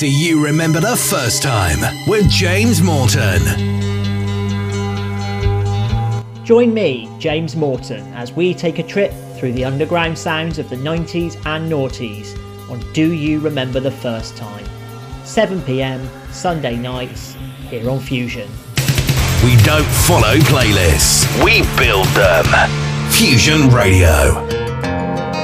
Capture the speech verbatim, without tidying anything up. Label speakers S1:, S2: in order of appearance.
S1: Do you remember the first time with James Morton?
S2: Join me, James Morton, as we take a trip through the underground sounds of the nineties and noughties on Do You Remember the First Time? seven p m Sunday nights here on Fusion.
S1: We don't follow playlists, we build them. Fusion Radio.